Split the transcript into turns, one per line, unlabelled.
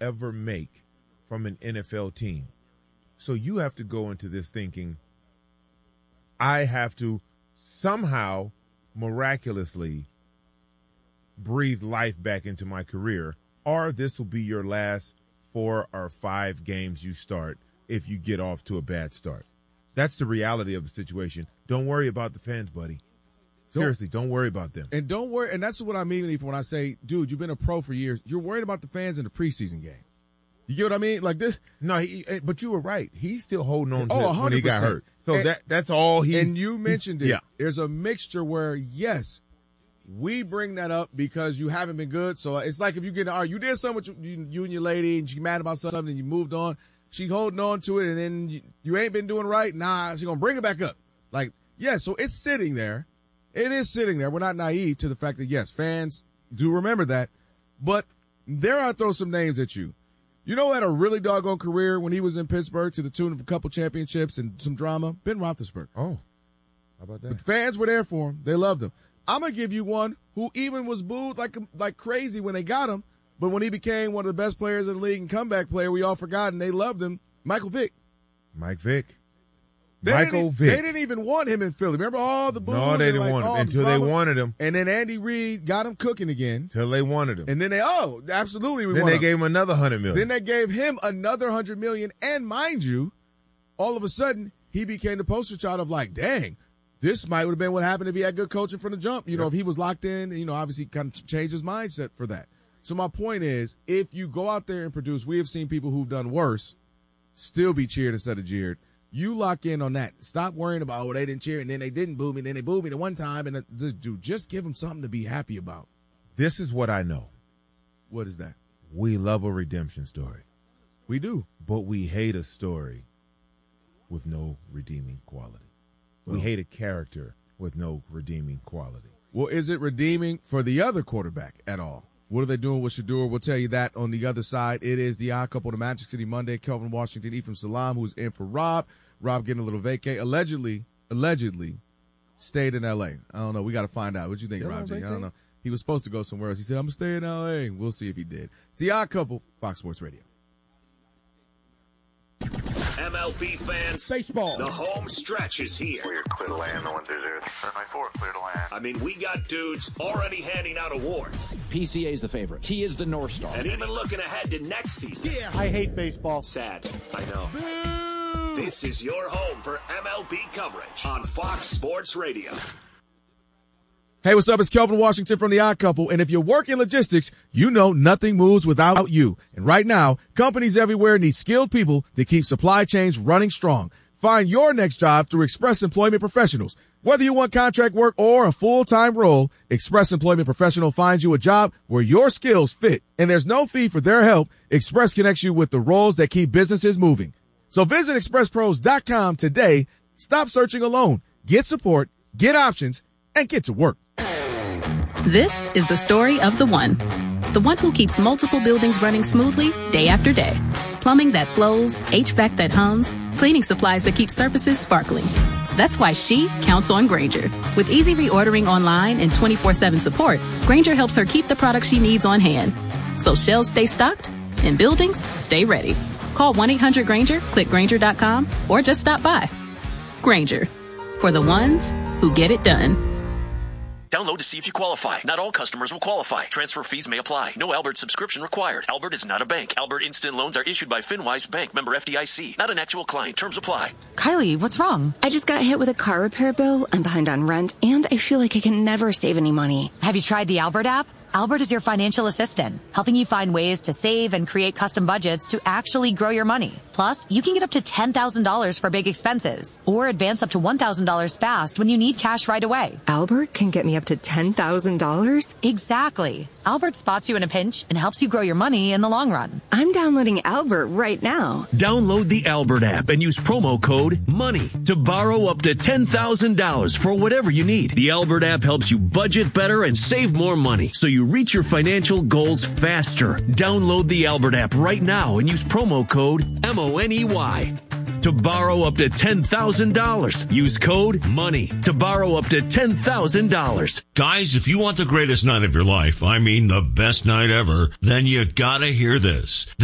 ever make from an NFL team. So you have to go into this thinking, I have to somehow miraculously breathe life back into my career, or this will be your last 4 or 5 games you start if you get off to a bad start. That's the reality of the situation. Don't worry about the fans, buddy. Seriously, don't worry about them.
And don't worry, and that's what I mean when I say, dude, you've been a pro for years. You're worried about the fans in the preseason game. You get what I mean? Like this.
No, but you were right. He's still holding on to it
100%.
when he got hurt. So that's all he's.
And you mentioned it.
Yeah.
There's a mixture where, yes, we bring that up because you haven't been good. So it's like if you get you did something with you and your lady, and she mad about something, and you moved on. She holding on to it, and then you ain't been doing right. Nah, she's gonna bring it back up. Like, yeah. So it's sitting there. It is sitting there. We're not naive to the fact that, yes, fans do remember that. But there I throw some names at you. You know who had a really doggone career when he was in Pittsburgh to the tune of a couple championships and some drama? Ben Roethlisberger.
Oh, how about that?
The fans were there for him. They loved him. I'm going to give you one who even was booed like crazy when they got him. But when he became one of the best players in the league and comeback player, we all forgot and they loved him. Michael Vick.
Mike Vick.
They didn't even want him in Philly. Remember all the boos?
No, they didn't want him until they wanted him.
And then Andy Reid got him cooking again.
Till they wanted him.
And then absolutely.
Then they gave him another $100 million.
Then they gave him another $100 million. And mind you, all of a sudden, he became the poster child of like, dang, this might have been what happened if he had good coaching from the jump. You know, if he was locked in, obviously kind of changed his mindset for that. So my point is, if you go out there and produce, we have seen people who've done worse still be cheered instead of jeered. You lock in on that. Stop worrying about, they didn't cheer, and then they didn't boo me, and then they booed me the one time. And dude, just give them something to be happy about.
This is what I know.
What is that?
We love a redemption story.
We do.
But we hate a story with no redeeming quality. We hate a character with no redeeming quality.
Well, is it redeeming for the other quarterback at all? What are they doing with Shedeur? We'll tell you that on the other side. It is the odd couple, the Magic City Monday. Kelvin Washington, Ephraim Salam, who's in for Rob. Rob getting a little vacay. Allegedly stayed in L.A. I don't know. We got to find out. What you think, Rob G? I don't know. He was supposed to go somewhere else. He said, I'm going to stay in L.A. We'll see if he did. It's the odd couple, Fox Sports Radio.
MLB fans, baseball. The home stretch is here.
Clear to land, the 1-2-0. 7-4, clear to land.
I mean, we got dudes already handing out awards.
PCA's the favorite. He is the North Star.
And even looking ahead to next season.
Yeah, I hate baseball.
Sad, I know. Boo! This is your home for MLB coverage on Fox Sports Radio.
Hey, what's up? It's Kelvin Washington from The Odd Couple. And if you work in logistics, you know nothing moves without you. And right now, companies everywhere need skilled people to keep supply chains running strong. Find your next job through Express Employment Professionals. Whether you want contract work or a full-time role, Express Employment Professional finds you a job where your skills fit. And there's no fee for their help. Express connects you with the roles that keep businesses moving. So visit expresspros.com today. Stop searching alone. Get support, get options, and get to work.
This is the story of the one who keeps multiple buildings running smoothly day after day. Plumbing that flows, HVAC that hums, cleaning supplies that keep surfaces sparkling. That's why she counts on Grainger. With easy reordering online and 24/7 support, Grainger helps her keep the products she needs on hand. So shelves stay stocked and buildings stay ready. Call 1-800-GRAINGER, click Grainger.com, or just stop by. Grainger, for the ones who get it done.
Download to see if you qualify. Not all customers will qualify. Transfer fees may apply. No Albert subscription required. Albert is not a bank. Albert Instant Loans are issued by FinWise Bank, member FDIC. Not an actual client. Terms apply.
Kylie, what's wrong? I just got hit with a car repair bill. I'm behind on rent, and I feel like I can never save any money.
Have you tried the Albert app? Albert is your financial assistant, helping you find ways to save and create custom budgets to actually grow your money. Plus, you can get up to $10,000 for big expenses or advance up to $1,000 fast when you need cash right away.
Albert can get me up to $10,000?
Exactly. Albert spots you in a pinch and helps you grow your money in the long run.
I'm downloading Albert right now.
Download the Albert app and use promo code MONEY to borrow up to $10,000 for whatever you need. The Albert app helps you budget better and save more money so you reach your financial goals faster. Download the Albert app right now and use promo code MONEY to borrow up to $10,000. Use code MONEY to borrow up to $10,000.
Guys, if you want the greatest night of your life, I mean the best night ever, then you gotta hear this.